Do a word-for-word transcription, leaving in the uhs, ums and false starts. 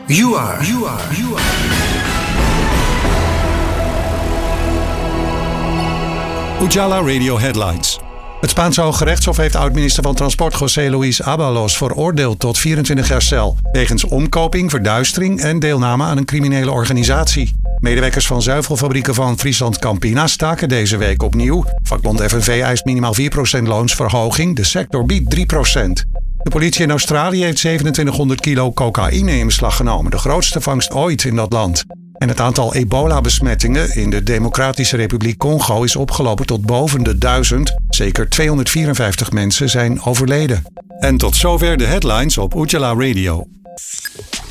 You are. You are. You are. Ujala Radio Headlines. Het Spaanse Hooggerechtshof heeft oud-minister van Transport José Luis Ábalos veroordeeld tot vierentwintig jaar cel wegens omkoping, verduistering en deelname aan een criminele organisatie. Medewerkers van zuivelfabrieken van Friesland Campina staken deze week opnieuw. Vakbond F N V eist minimaal vier procent loonsverhoging. De sector biedt drie procent. De politie in Australië heeft zevenentwintighonderd kilo cocaïne in beslag genomen. De grootste vangst ooit in dat land. En het aantal ebola-besmettingen in de Democratische Republiek Congo is opgelopen tot boven de duizend. Zeker tweehonderdvierenvijftig mensen zijn overleden. En tot zover de headlines op Ujala Radio.